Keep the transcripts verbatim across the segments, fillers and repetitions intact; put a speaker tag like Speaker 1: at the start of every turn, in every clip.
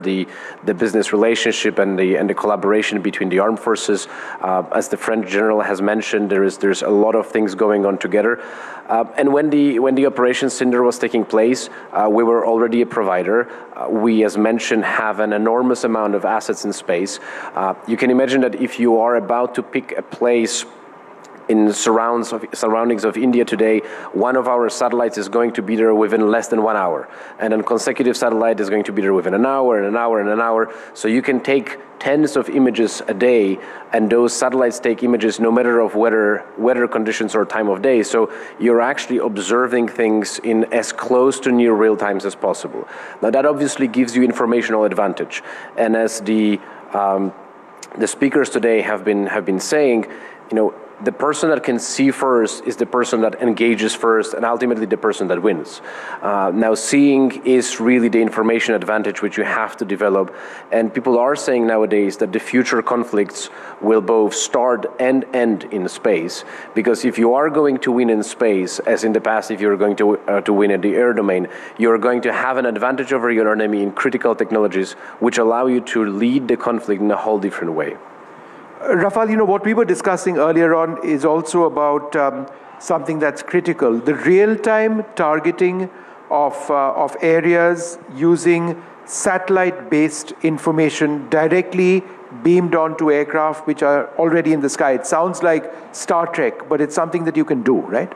Speaker 1: the, the business relationship and the, and the collaboration between the armed forces. Uh, as the French general has mentioned, there is, there's a lot of things going on together. Uh, and when the, when the Operation Cinder was taking place, uh, we were already a provider. Uh, we, as mentioned, have an enormous amount of assets in space. Uh, you can imagine that if you are about to pick a place in surrounds of, surroundings of India today, one of our satellites is going to be there within less than one hour. And a consecutive satellite is going to be there within an hour, and an hour, and an hour. So you can take tens of images a day, and those satellites take images no matter of weather, weather conditions or time of day. So you're actually observing things in as close to near real times as possible. Now that obviously gives you informational advantage. And as the, um, the speakers today have been, have been saying, you know, the person that can see first is the person that engages first, and ultimately the person that wins. Uh, now, seeing is really the information advantage which you have to develop, and people are saying nowadays that the future conflicts will both start and end in space, because if you are going to win in space, as in the past if you're going to, uh, to win in the air domain, you're going to have an advantage over your enemy in critical technologies which allow you to lead the conflict in a whole different way.
Speaker 2: Rafal, you know, what we were discussing earlier on is also about um, something that's critical, the real-time targeting of, uh, of areas using satellite-based information directly beamed onto aircraft which are already in the sky. It sounds like Star Trek, but it's something that you can do, right?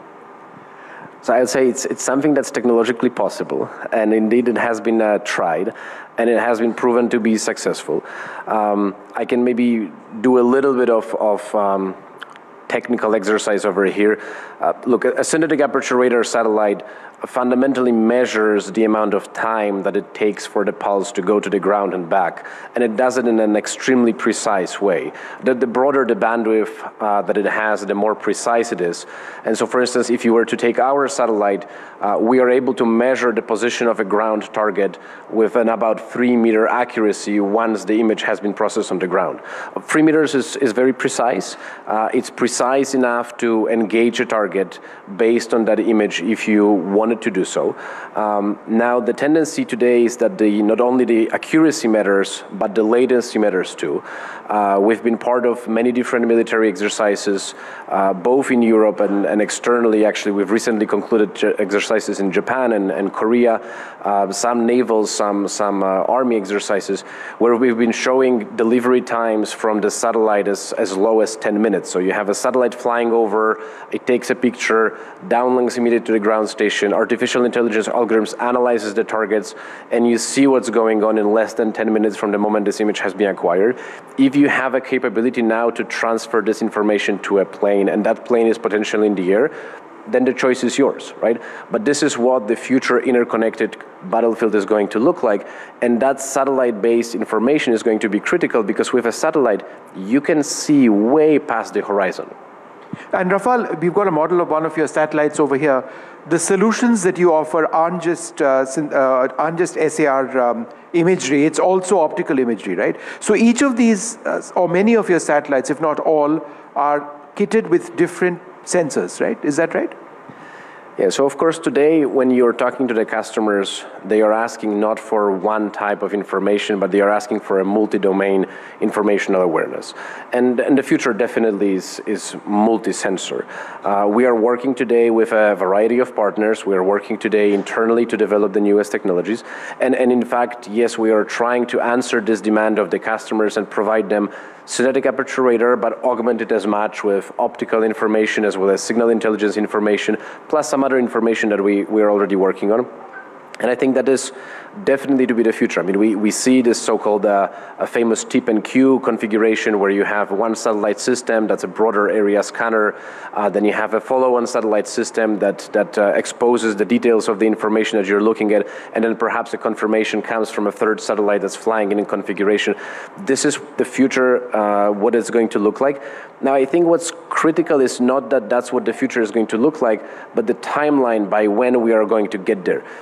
Speaker 1: So I'd say it's, it's something that's technologically possible, and indeed it has been uh, tried, and it has been proven to be successful. Um, I can maybe do a little bit of, of um, technical exercise over here. Uh, look, a synthetic aperture radar satellite fundamentally measures the amount of time that it takes for the pulse to go to the ground and back, and it does it in an extremely precise way. The, the broader the bandwidth uh, that it has, the more precise it is. And so, for instance, if you were to take our satellite, uh, we are able to measure the position of a ground target with an about three meter accuracy once the image has been processed on the ground. Three meters is, is very precise. Uh, it's precise enough to engage a target based on that image if you wanted to do so. Um, now, the tendency today is that the, not only the accuracy matters, but the latency matters too. Uh, we've been part of many different military exercises, uh, both in Europe and, and externally. Actually, we've recently concluded exercises in Japan and, and Korea, uh, some naval, some, some uh, army exercises, where we've been showing delivery times from the satellite as, as low as ten minutes. So you have a satellite flying over, it takes a picture, downlinks immediately to the ground station, artificial intelligence algorithms analyzes the targets, and you see what's going on in less than ten minutes from the moment this image has been acquired. If you have a capability now to transfer this information to a plane, and that plane is potentially in the air, then the choice is yours, right? But this is what the future interconnected battlefield is going to look like, and that satellite-based information is going to be critical, because with a satellite, you can see way past the horizon.
Speaker 2: And Rafal, we've got a model of one of your satellites over here. The solutions that you offer aren't just, uh, uh, aren't just S A R um, imagery, it's also optical imagery, right? So each of these, uh, or many of your satellites, if not all, are kitted with different sensors, right? Is that right?
Speaker 1: Yeah, so of course today when you're talking to the customers, they are asking not for one type of information, but they are asking for a multi-domain informational awareness. And, and the future definitely is, is multi-sensor. Uh, we are working today with a variety of partners. We are working today internally to develop the newest technologies. And, and in fact, yes, we are trying to answer this demand of the customers and provide them synthetic aperture radar, but augment it as much with optical information as well as signal intelligence information, plus some other information that we, we're already working on. And I think that is definitely to be the future. I mean, we, we see this so-called uh, a famous tip and queue configuration where you have one satellite system that's a broader area scanner, uh, then you have a follow-on satellite system that, that uh, exposes the details of the information that you're looking at, and then perhaps a confirmation comes from a third satellite that's flying in a configuration. This is the future, uh, what it's going to look like. Now, I think what's critical is not that that's what the future is going to look like, but the timeline by when we are going to get there. This is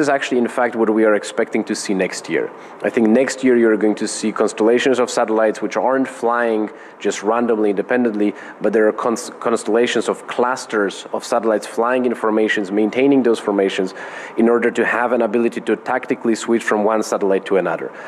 Speaker 1: is actually, in fact, what we are expecting to see next year. I think next year you're going to see constellations of satellites which aren't flying just randomly, independently, but there are cons constellations of clusters of satellites flying in formations, maintaining those formations in order to have an ability to tactically switch from one satellite to another.